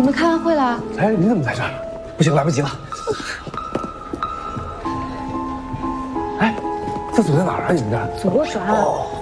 们开完会了？ 哎，你怎么在这儿？不行，来不及了。哎，厕所在哪儿啊？你们这儿？ 左转。哦。